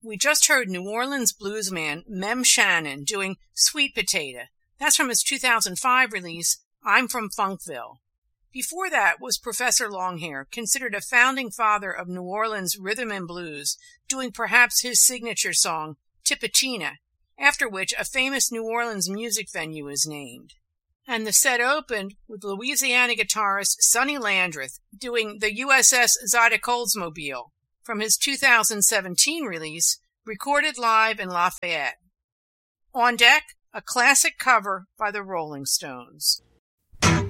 we just heard New Orleans bluesman Mem Shannon doing Sweet Potato. That's from his 2005 release, I'm from Funkville. Before that was Professor Longhair, considered a founding father of New Orleans rhythm and blues, doing perhaps his signature song, Tipitina, after which a famous New Orleans music venue is named. And the set opened with Louisiana guitarist Sonny Landreth doing the USS Zydeco Oldsmobile from his 2017 release, recorded live in Lafayette. On deck, a classic cover by the Rolling Stones.